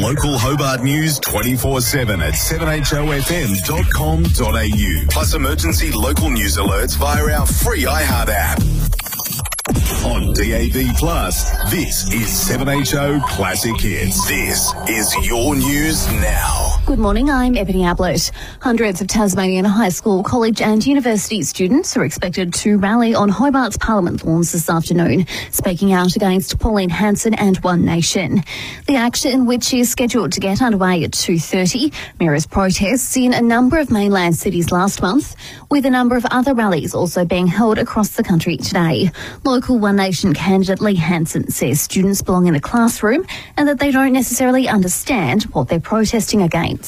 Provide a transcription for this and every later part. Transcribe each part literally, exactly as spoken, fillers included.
Local Hobart News twenty-four seven at seven H O F M dot com dot A U. Plus emergency local news alerts via our free iHeart app. On D A B Plus, this is seven H O Classic Hits. This is your news now. Good morning, I'm Ebony Ablett. Hundreds of Tasmanian high school, college and university students are expected to rally on Hobart's Parliament lawns this afternoon, speaking out against Pauline Hanson and One Nation. The action, which is scheduled to get underway at two thirty, mirrors protests in a number of mainland cities last month, with a number of other rallies also being held across the country today. Local One Nation candidate Lee Hanson says students belong in a classroom and that they don't necessarily understand what they're protesting against.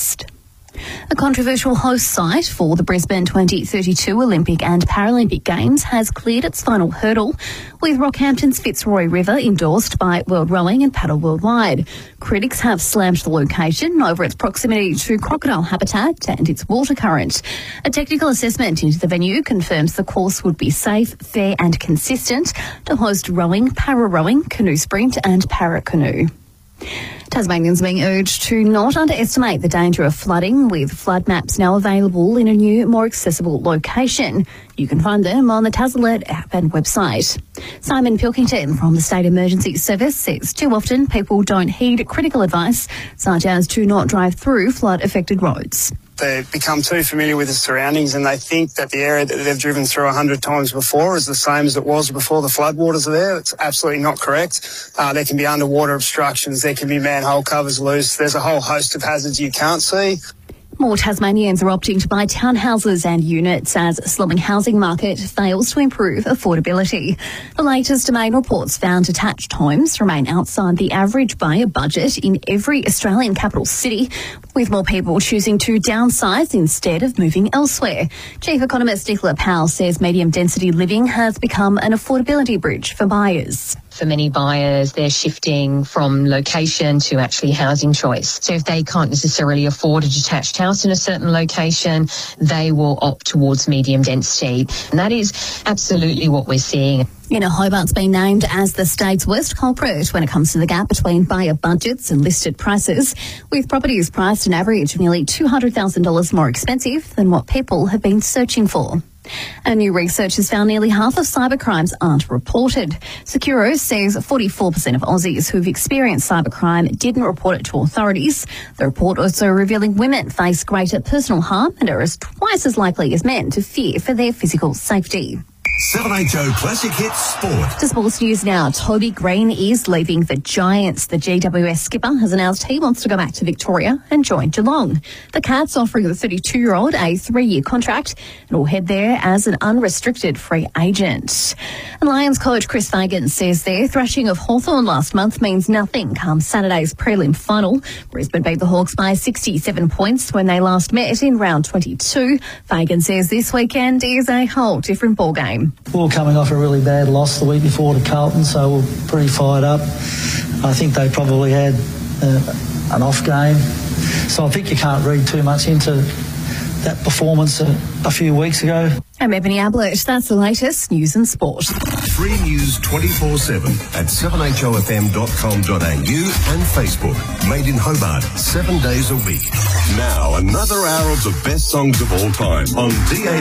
A controversial host site for the Brisbane twenty thirty-two Olympic and Paralympic Games has cleared its final hurdle, with Rockhampton's Fitzroy River endorsed by World Rowing and Paddle Worldwide. Critics have slammed the location over its proximity to crocodile habitat and its water current. A technical assessment into the venue confirms the course would be safe, fair and consistent to host rowing, para-rowing, canoe sprint and para-canoe. Tasmanians are being urged to not underestimate the danger of flooding, with flood maps now available in a new, more accessible location. You can find them on the TasAlert app and website. Simon Pilkington from the State Emergency Service says too often people don't heed critical advice, such as to not drive through flood-affected roads. They become too familiar with the surroundings and they think that the area that they've driven through a hundred times before is the same as it was before the floodwaters are there. It's absolutely not correct. Uh, there can be underwater obstructions, there can be manhole covers loose, there's a whole host of hazards you can't see. More Tasmanians are opting to buy townhouses and units as a slumping housing market fails to improve affordability. The latest Domain reports found detached homes remain outside the average buyer budget in every Australian capital city, with more people choosing to downsize instead of moving elsewhere. Chief Economist Nicola Powell says medium density living has become an affordability bridge for buyers. For many buyers, they're shifting from location to actually housing choice. So if they can't necessarily afford a detached house in a certain location, they will opt towards medium density. And that is absolutely what we're seeing. Inner Hobart's been named as the state's worst culprit when it comes to the gap between buyer budgets and listed prices, with properties priced an average of nearly two hundred thousand dollars more expensive than what people have been searching for. And new research has found nearly half of cybercrimes aren't reported. Securo says forty-four percent of Aussies who've experienced cybercrime didn't report it to authorities. The report also revealing women face greater personal harm and are as twice as likely as men to fear for their physical safety. seven H O Classic Hits Sport. To sports news now, Toby Green is leaving the Giants. The G W S skipper has announced he wants to go back to Victoria and join Geelong. The Cats offering the thirty-two-year-old a three-year contract and will head there as an unrestricted free agent. And Lions coach Chris Fagan says their thrashing of Hawthorn last month means nothing come Saturday's prelim final. Brisbane beat the Hawks by sixty-seven points when they last met in round twenty-two. Fagan says this weekend is a whole different ballgame. We were coming off a really bad loss the week before to Carlton, so we're pretty fired up. I think they probably had uh, an off game, so I think you can't read too much into that performance a, a few weeks ago. I'm Ebony Ablett. That's the latest news and sport. Free news twenty-four seven at seven H O F M dot com dot A U and Facebook. Made in Hobart, seven days a week. Now, another hour of the best songs of all time on D A